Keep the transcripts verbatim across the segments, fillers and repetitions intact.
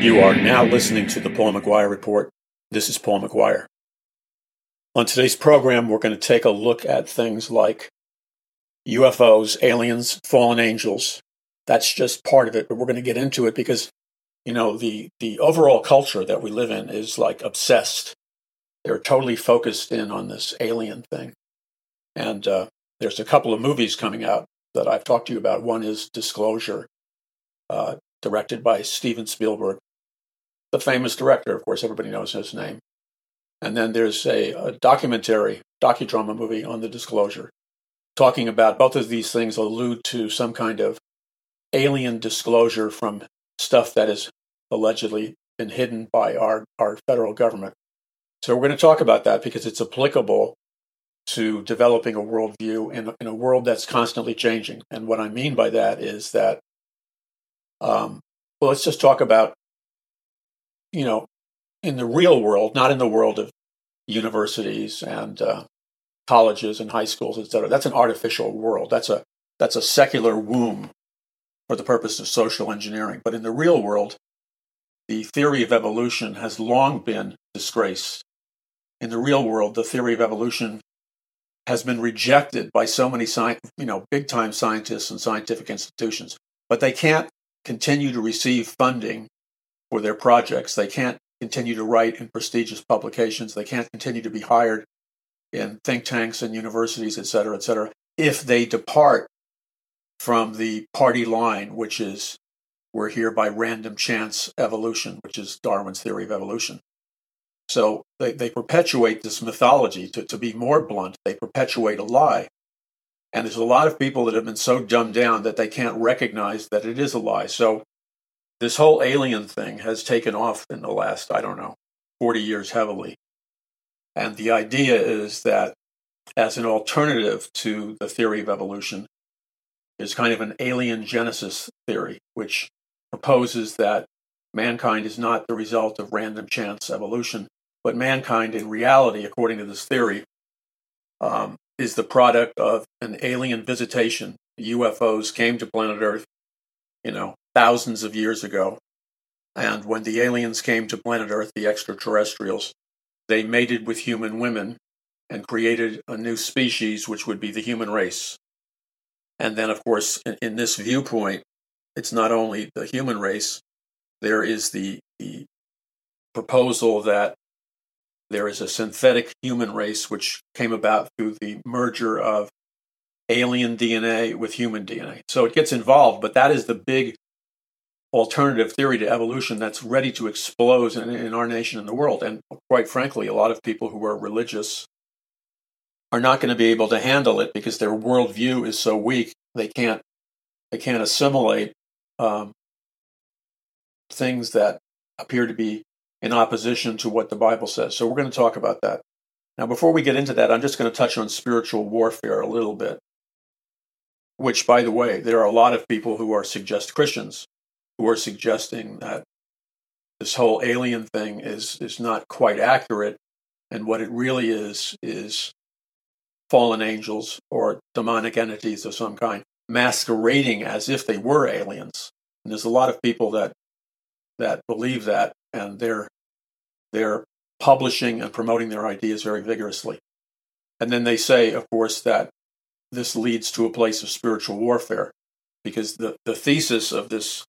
You are now listening to the Paul McGuire Report. This is Paul McGuire. On today's program, we're going to take a look at things like U F Os, aliens, fallen angels. That's just part of it, but we're going to get into it because, you know, the, the overall culture that we live in is like obsessed. They're totally focused in on this alien thing. And uh, there's a couple of movies coming out that I've talked to you about. One is Disclosure, uh, directed by Steven Spielberg, the famous director. Of course, everybody knows his name. And then there's a, a documentary, docudrama movie on the Disclosure, talking about both of these things allude to some kind of alien disclosure from stuff that has allegedly been hidden by our, our federal government. So we're going to talk about that because it's applicable to developing a worldview in, in a world that's constantly changing. And what I mean by that is that, um, well, let's just talk about, you know, in the real world, not in the world of universities and uh, colleges and high schools, et cetera. That's an artificial world. That's a that's a secular womb for the purpose of social engineering. But in the real world, the theory of evolution has long been disgraced. In the real world, the theory of evolution has been rejected by so many, sci- you know, big-time scientists and scientific institutions. But they can't continue to receive funding for their projects. They can't continue to write in prestigious publications. They can't continue to be hired in think tanks and universities, et cetera, et cetera, if they depart from the party line, which is we're here by random chance evolution, which is Darwin's theory of evolution. So they, they perpetuate this mythology. To, to be more blunt, they perpetuate a lie. And there's a lot of people that have been so dumbed down that they can't recognize that it is a lie. So this whole alien thing has taken off in the last, I don't know, forty years heavily. And the idea is that as an alternative to the theory of evolution, there's kind of an alien genesis theory, which proposes that mankind is not the result of random chance evolution, but mankind in reality, according to this theory, um, is the product of an alien visitation. U F Os came to planet Earth, you know, thousands of years ago. And when the aliens came to planet Earth, the extraterrestrials, they mated with human women and created a new species, which would be the human race. And then, of course, in, in this viewpoint, it's not only the human race, there is the, the proposal that there is a synthetic human race which came about through the merger of alien D N A with human D N A. So it gets involved, but that is the big alternative theory to evolution that's ready to explode in, in our nation and the world. And quite frankly, a lot of people who are religious are not going to be able to handle it because their worldview is so weak. They can't they can't assimilate um, things that appear to be in opposition to what the Bible says. So we're going to talk about that. Now, before we get into that, I'm just going to touch on spiritual warfare a little bit, which, by the way, there are a lot of people who are suggest Christians who are suggesting that this whole alien thing is, is not quite accurate, and what it really is is fallen angels or demonic entities of some kind masquerading as if they were aliens. And there's a lot of people that that believe that, and they're they're publishing and promoting their ideas very vigorously. And then they say, of course, that this leads to a place of spiritual warfare, because the, the thesis of this,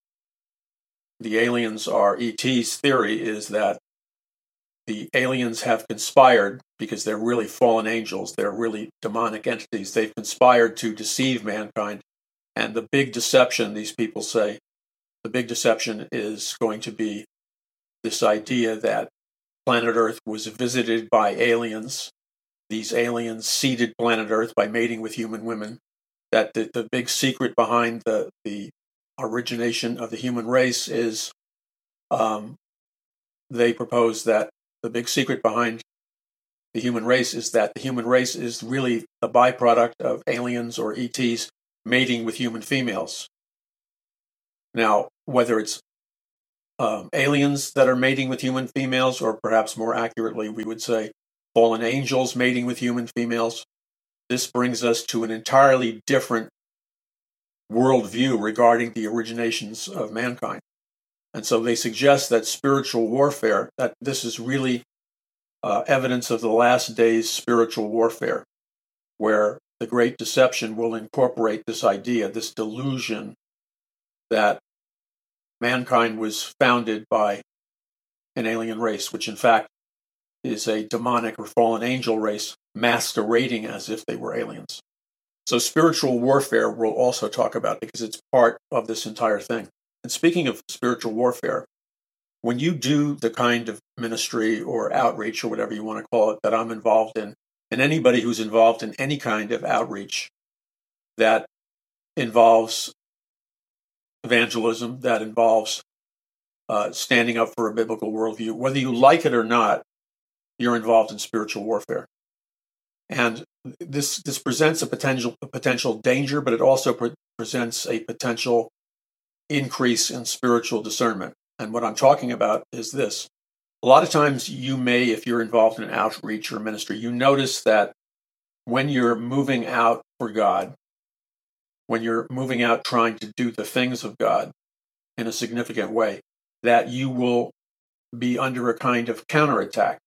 the aliens are E T's theory, is that the aliens have conspired, because they're really fallen angels, they're really demonic entities, they've conspired to deceive mankind. And the big deception, these people say, the big deception is going to be this idea that planet Earth was visited by aliens. These aliens seeded planet Earth by mating with human women. That the, the big secret behind the, the origination of the human race is, um, they propose that the big secret behind the human race is that the human race is really a byproduct of aliens or E Ts mating with human females. Now, whether it's um, aliens that are mating with human females, or perhaps more accurately, we would say fallen angels mating with human females, this brings us to an entirely different worldview regarding the originations of mankind. And so they suggest that spiritual warfare, that this is really uh, evidence of the last days spiritual warfare, where the great deception will incorporate this idea, this delusion that mankind was founded by an alien race, which in fact is a demonic or fallen angel race masquerading as if they were aliens. So spiritual warfare we'll also talk about because it's part of this entire thing. And speaking of spiritual warfare, when you do the kind of ministry or outreach or whatever you want to call it that I'm involved in, and anybody who's involved in any kind of outreach that involves evangelism, that involves uh, standing up for a biblical worldview, whether you like it or not, you're involved in spiritual warfare. And this this presents a potential a potential danger, but it also pre- presents a potential increase in spiritual discernment. And what I'm talking about is this. A lot of times you may, if you're involved in an outreach or ministry, you notice that when you're moving out for God, when you're moving out trying to do the things of God in a significant way, that you will be under a kind of counterattack.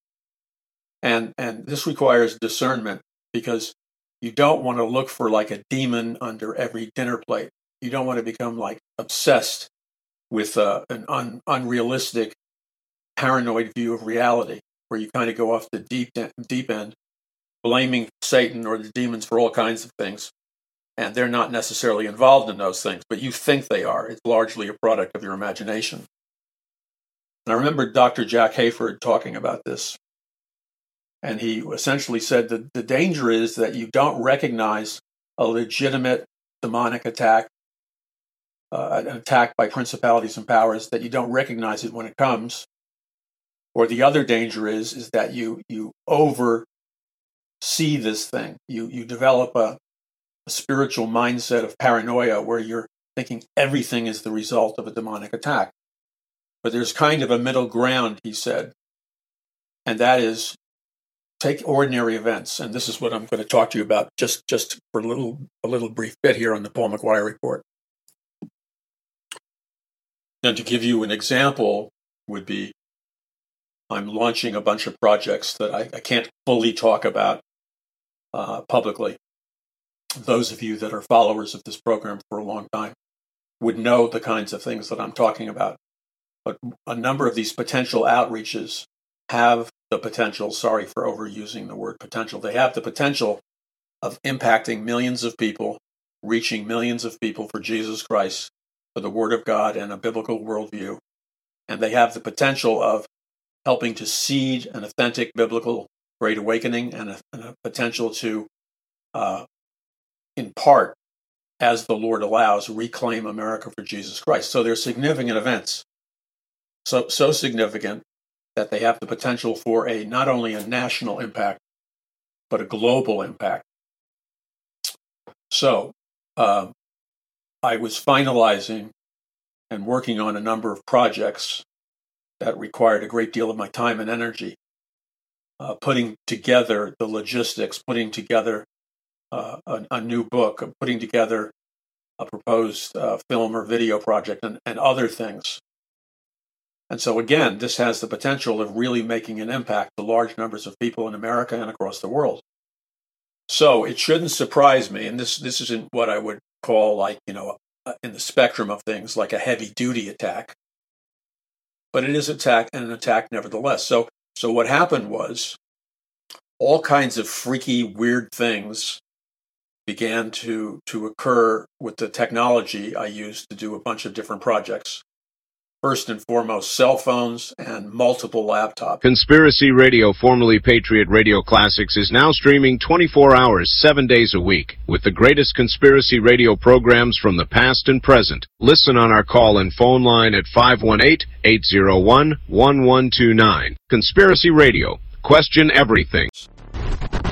And and this requires discernment because you don't want to look for like a demon under every dinner plate. You don't want to become like obsessed with uh, an un, unrealistic, paranoid view of reality, where you kind of go off the deep deep end, blaming Satan or the demons for all kinds of things, and they're not necessarily involved in those things, but you think they are. It's largely a product of your imagination. And I remember Doctor Jack Hayford talking about this. And he essentially said that the danger is that you don't recognize a legitimate demonic attack, uh, an attack by principalities and powers, that you don't recognize it when it comes. Or the other danger is, is that you you oversee this thing. You, you develop a, a spiritual mindset of paranoia where you're thinking everything is the result of a demonic attack. But there's kind of a middle ground, he said, and that is take ordinary events, and this is what I'm going to talk to you about just, just for a little a little brief bit here on the Paul McGuire Report. And to give you an example would be, I'm launching a bunch of projects that I, I can't fully talk about uh, publicly. Those of you that are followers of this program for a long time would know the kinds of things that I'm talking about. But a number of these potential outreaches have the potential, sorry for overusing the word potential, they have the potential of impacting millions of people, reaching millions of people for Jesus Christ, for the Word of God and a biblical worldview. And they have the potential of helping to seed an authentic biblical Great Awakening and a, and a potential to, uh, in part, as the Lord allows, reclaim America for Jesus Christ. So they're significant events. So, so significant that they have the potential for a not only a national impact, but a global impact. So uh, I was finalizing and working on a number of projects that required a great deal of my time and energy, uh, putting together the logistics, putting together uh, a, a new book, putting together a proposed uh, film or video project, and, and other things. And so again, this has the potential of really making an impact to large numbers of people in America and across the world. So it shouldn't surprise me, and this this isn't what I would call like, you know, in the spectrum of things, like a heavy-duty attack. But it is attack and an attack nevertheless. So so what happened was all kinds of freaky, weird things began to, to occur with the technology I used to do a bunch of different projects. First and foremost, cell phones and multiple laptops. Conspiracy Radio, formerly Patriot Radio Classics, is now streaming twenty-four hours, seven days a week, with the greatest conspiracy radio programs from the past and present. Listen on our call and phone line at five one eight, eight zero one, one one two nine. Conspiracy Radio. Question everything.